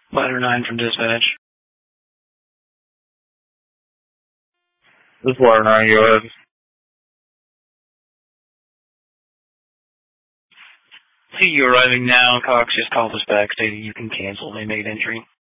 Ladder 9 from dispatch. This is Ladder 9, go ahead. See you arriving now. Cox just called us back stating you can cancel. They made entry.